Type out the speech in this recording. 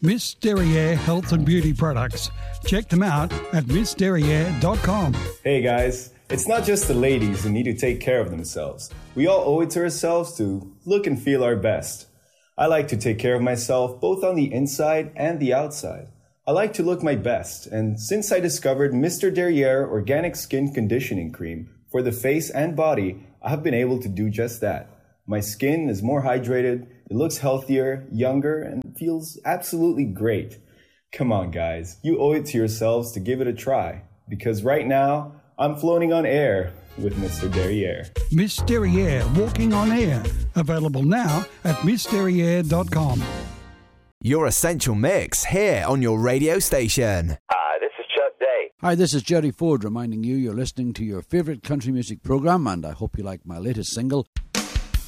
Miss Derriere Health and Beauty Products. Check them out at missderriere.com. Hey guys, it's not just the ladies who need to take care of themselves. We all owe it to ourselves to look and feel our best. I like to take care of myself both on the inside and the outside. I like to look my best, and since I discovered Mr. Derriere Organic Skin Conditioning Cream for the face and body, I have been able to do just that. My skin is more hydrated, it looks healthier, younger, and feels absolutely great. Come on guys, you owe it to yourselves to give it a try, because right now, I'm floating on air with Mr. Derriere. Miss Derriere Walking on Air. Available now at missderriere.com. Your Essential Mix here on your radio station. Hi, this is Chuck Day. Hi, this is Jerry Ford reminding you you're listening to your favourite country music programme, and I hope you like my latest single.